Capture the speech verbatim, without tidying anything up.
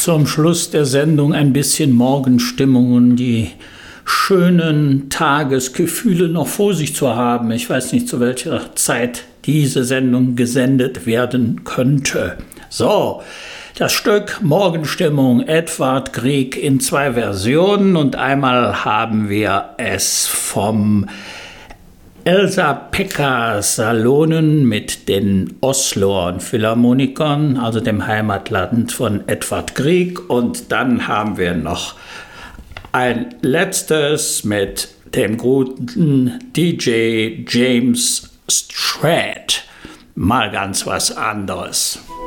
zum Schluss der Sendung ein bisschen Morgenstimmung und die schönen Tagesgefühle noch vor sich zu haben. Ich weiß nicht, zu welcher Zeit diese Sendung gesendet werden könnte. So, das Stück Morgenstimmung, Edvard Grieg in zwei Versionen, und einmal haben wir es vom Elsa-Pekka Salonen mit den Osloer Philharmonikern, also dem Heimatland von Edvard Grieg, und dann haben wir noch ein letztes mit dem guten D J James Stratt. Mal ganz was anderes.